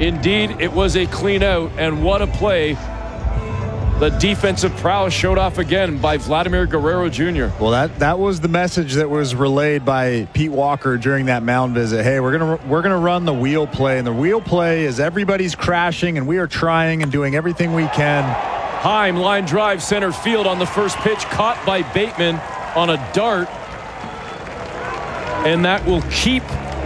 Indeed, it was a clean out, and what a play. The defensive prowess showed off again by Vladimir Guerrero Jr. Well, that was the message that was relayed by Pete Walker during that mound visit. Hey, we're gonna run the wheel play, and the wheel play is everybody's crashing, and we are trying and doing everything we can. Heim, line drive, center field on the first pitch, caught by Bateman on a dart, and that will keep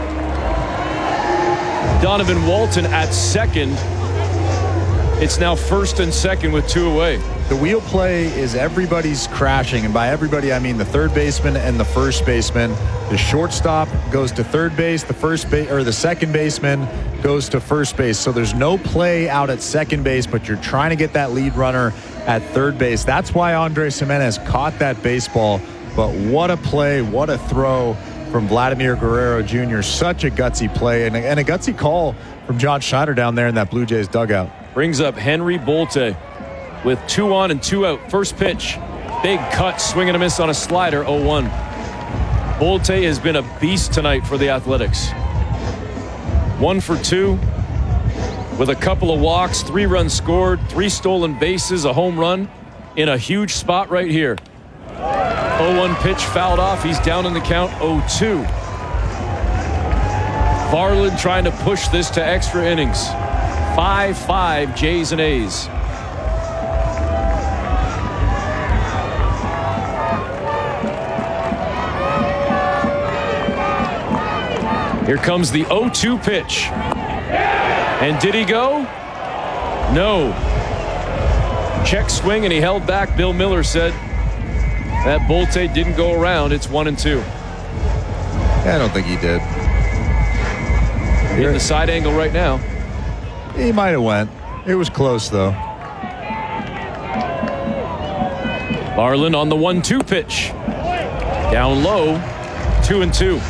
Donovan Walton at second. It's now first and second with 2 away. The wheel play is everybody's crashing, and by everybody I mean the third baseman and the first baseman. The shortstop goes to third base, the second baseman goes to first base. So there's no play out at second base, but you're trying to get that lead runner at third base. That's why Andres Gimenez caught that baseball. But what a play, what a throw from Vladimir Guerrero Jr. Such a gutsy play and a gutsy call from John Schneider down there in that Blue Jays dugout. Brings up Henry Bolte with 2 on and 2 out. First pitch, big cut, swing and a miss on a slider, 0-1. Bolte has been a beast tonight for the Athletics. 1 for 2 with a couple of walks, 3 runs scored, 3 stolen bases, a home run in a huge spot right here. 0-1 pitch fouled off. He's down in the count, 0-2. Varland trying to push this to extra innings. 5-5 Jays and A's. Here comes the 0-2 pitch. And did he go? No. Check swing and he held back. Bill Miller said that Bolte didn't go around. It's 1-2. I don't think he did. In the side angle right now. He might have went. It was close, though. Varland on the 1-2 pitch. Down low, 2-2.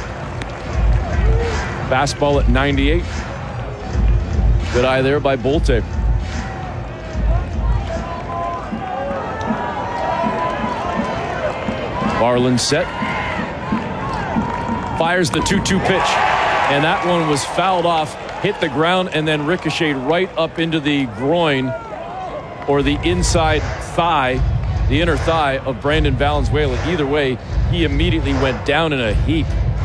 Fastball at 98. Good eye there by Bolte. Varland set. Fires the 2-2 pitch. And that one was fouled off, hit the ground, and then ricocheted right up into the groin or the inside thigh, the inner thigh of Brandon Valenzuela. Either way, he immediately went down in a heap.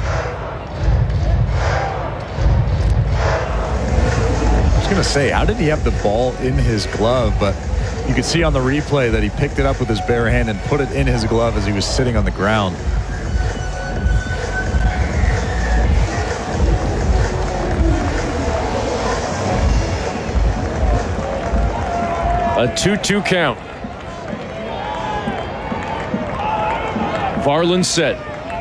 I was going to say, how did he have the ball in his glove? But you could see on the replay that he picked it up with his bare hand and put it in his glove as he was sitting on the ground. A 2-2 count. Varland set.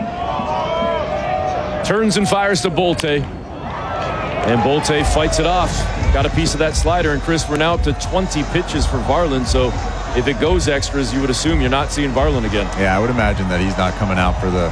Turns and fires to Bolte. And Bolte fights it off. Got a piece of that slider. And Chris, we're now up to 20 pitches for Varland. So if it goes extras, you would assume you're not seeing Varland again. Yeah, I would imagine that he's not coming out for the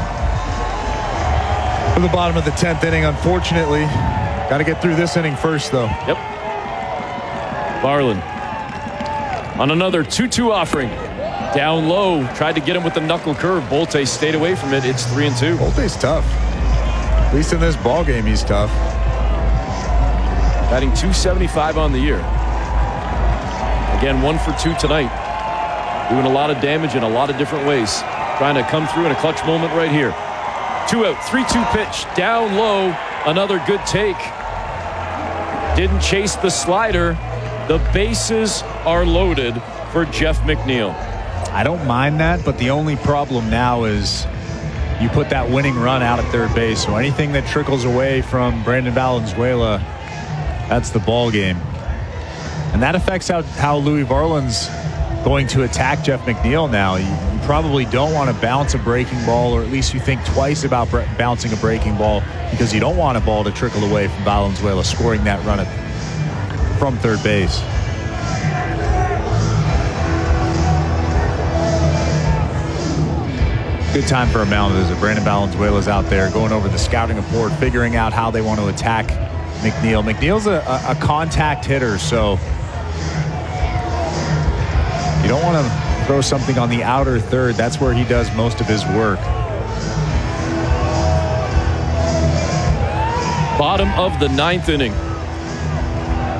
bottom of the 10th inning, unfortunately. Got to get through this inning first, though. Yep. Varland on another 2-2 offering. Down low, tried to get him with the knuckle curve. Bolte stayed away from it. It's 3-2. Bolte's tough. At least in this ball game, he's tough. Batting .275 on the year. Again, 1 for 2 tonight. Doing a lot of damage in a lot of different ways. Trying to come through in a clutch moment right here. 2 out, 3-2 pitch. Down low, another good take. Didn't chase the slider. The bases are loaded for Jeff McNeil. I don't mind that, but the only problem now is you put that winning run out at third base. So anything that trickles away from Brandon Valenzuela, that's the ball game. And that affects how Louis Varland's going to attack Jeff McNeil now. You probably don't want to bounce a breaking ball, or at least you think twice about bouncing a breaking ball, because you don't want a ball to trickle away from Valenzuela scoring that run from third base. Good time for a mound visit. Brandon Valenzuela's out there going over the scouting report, figuring out how they want to attack McNeil. McNeil's a contact hitter, so you don't want to throw something on the outer third. That's where he does most of his work. Bottom of the 9th inning.